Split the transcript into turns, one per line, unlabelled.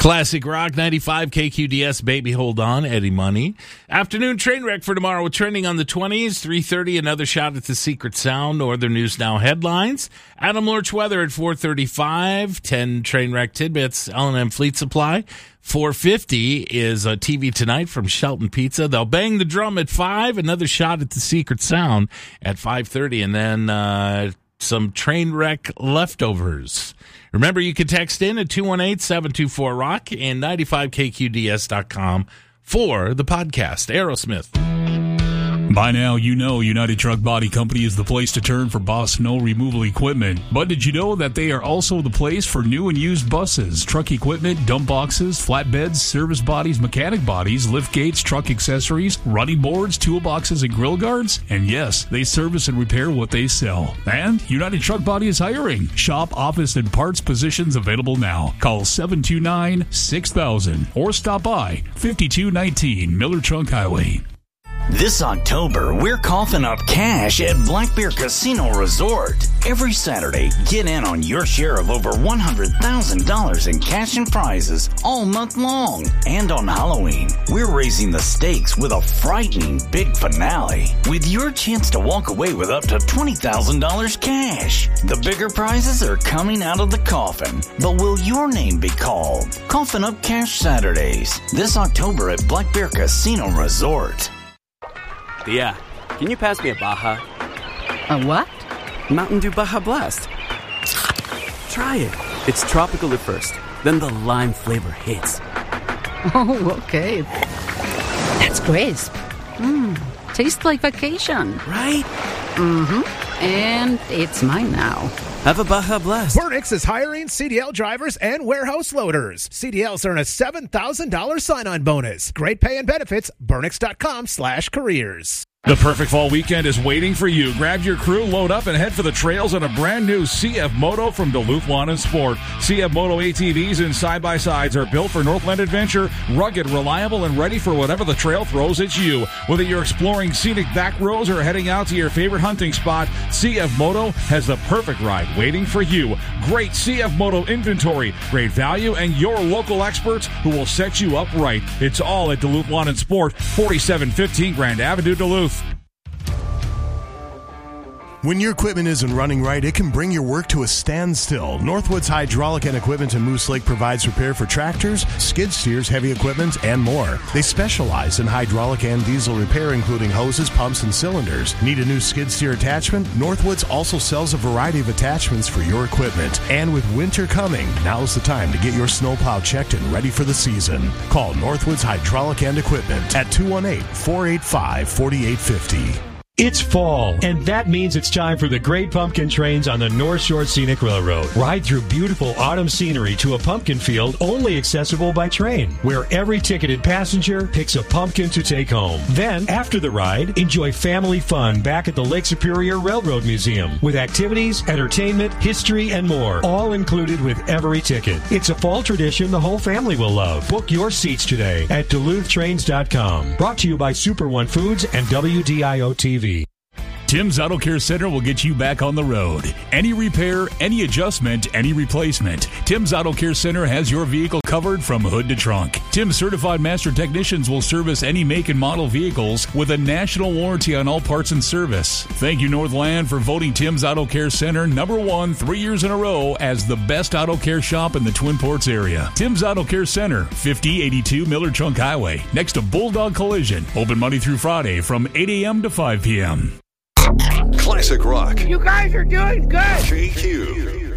Classic Rock 95 KQDS, Baby Hold On, Eddie Money. Afternoon train wreck for tomorrow with trending on the 20s, 3:30, another shot at the Secret Sound, Northern News Now headlines. Adam Lurch weather at 4:35, 10 train wreck tidbits, L&M Fleet Supply. 4:50 is a TV Tonight from Shelton Pizza. They'll bang the drum at 5, another shot at the Secret Sound at 5:30, and then some train wreck leftovers. Remember, you can text in at 218-724-ROCK and 95KQDS.com for the podcast. Aerosmith.
By now, you know United Truck Body Company is the place to turn for Boss snow removal equipment. But did you know that they are also the place for new and used buses, truck equipment, dump boxes, flatbeds, service bodies, mechanic bodies, lift gates, truck accessories, running boards, toolboxes, and grill guards? And yes, they service and repair what they sell. And United Truck Body is hiring. Shop, office, and parts positions available now. Call 729-6000 or stop by 5219 Miller Trunk Highway.
This October, we're coughing up cash at Black Bear Casino Resort. Every Saturday, get in on your share of over $100,000 in cash and prizes all month long. And on Halloween, we're raising the stakes with a frightening big finale, with your chance to walk away with up to $20,000 cash. The bigger prizes are coming out of the coffin, but will your name be called? Coffin Up Cash Saturdays, this October at Black Bear Casino Resort.
Tia, can you pass me a Baja?
A what?
Mountain Dew Baja Blast. Try it. It's tropical at first, then the lime flavor hits.
Oh, okay. That's crisp. Tastes like vacation.
Right?
Mm-hmm. And it's mine now.
Have a Baja Blast.
Burnix is hiring CDL drivers and warehouse loaders. CDLs earn a $7,000 sign-on bonus. Great pay and benefits. Burnix.com/careers.
The perfect fall weekend is waiting for you. Grab your crew, load up, and head for the trails on a brand new CF Moto from Duluth Lawn and Sport. CF Moto ATVs and side-by-sides are built for Northland adventure, rugged, reliable, and ready for whatever the trail throws at you. Whether you're exploring scenic back roads or heading out to your favorite hunting spot, CF Moto has the perfect ride waiting for you. Great CF Moto inventory, great value, and your local experts who will set you up right. It's all at Duluth Lawn and Sport, 4715 Grand Avenue, Duluth.
When your equipment isn't running right, it can bring your work to a standstill. Northwoods Hydraulic and Equipment in Moose Lake provides repair for tractors, skid steers, heavy equipment, and more. They specialize in hydraulic and diesel repair, including hoses, pumps, and cylinders. Need a new skid steer attachment? Northwoods also sells a variety of attachments for your equipment. And with winter coming, now's the time to get your snowplow checked and ready for the season. Call Northwoods Hydraulic and Equipment at 218-485-4850.
It's fall, and that means it's time for the Great Pumpkin Trains on the North Shore Scenic Railroad. Ride through beautiful autumn scenery to a pumpkin field only accessible by train, where every ticketed passenger picks a pumpkin to take home. Then, after the ride, enjoy family fun back at the Lake Superior Railroad Museum with activities, entertainment, history, and more, all included with every ticket. It's a fall tradition the whole family will love. Book your seats today at DuluthTrains.com. Brought to you by Super One Foods and WDIO-TV.
Tim's Auto Care Center will get you back on the road. Any repair, any adjustment, any replacement. Tim's Auto Care Center has your vehicle covered from hood to trunk. Tim's certified master technicians will service any make and model vehicles with a national warranty on all parts and service. Thank you, Northland, for voting Tim's Auto Care Center #1 3 years in a row as the best auto care shop in the Twin Ports area. Tim's Auto Care Center, 5082 Miller Trunk Highway, next to Bulldog Collision. Open Monday through Friday from 8 a.m. to 5 p.m.
Classic Rock.
You guys are doing good.
GQ.